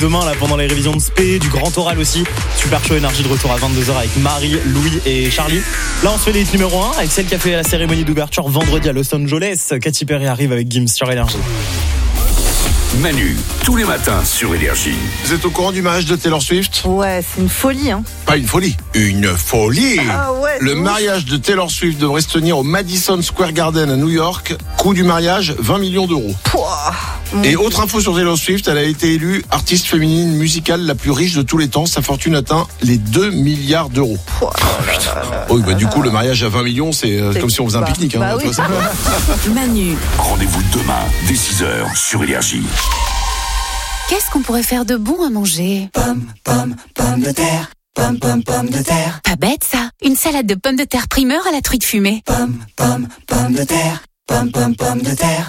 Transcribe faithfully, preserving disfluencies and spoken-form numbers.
Demain, là, pendant les révisions de S P, du grand oral aussi. Super Show Énergie de retour à vingt-deux heures avec Marie, Louis et Charlie. Là, on se fait les hits numéro un avec celle qui a fait la cérémonie d'ouverture vendredi à Los Angeles. Katy Perry arrive avec Gims sur Énergie. Manu, tous les matins sur Énergie. Vous êtes au courant du mariage de Taylor Swift ? Ouais, c'est une folie, hein. Pas une folie, une folie. Ah ouais, Le ouf. mariage de Taylor Swift devrait se tenir au Madison Square Garden à New York. Coût du mariage, vingt millions d'euros. Pouah, mon Et Dieu. autre info sur Taylor Swift, elle a été élue artiste féminine musicale la plus riche de tous les temps. Sa fortune atteint les deux milliards d'euros. Pouah, là, là, là, Oh, bah, du coup, le mariage à vingt millions, c'est, euh, C'est- comme si on faisait un bah, pique-nique. Hein, bah tu oui. vois ça. Manu, Rendez-vous demain dès six heures sur Énergie. qu'est-ce qu'on pourrait faire de bon à manger? Pomme, pomme, pomme de terre. Pomme, pomme, pomme de terre. Pas bête ça. Une salade de pommes de terre primeur à la truite fumée. Pomme, pomme, pomme de terre. Pomme, pomme, pomme de terre.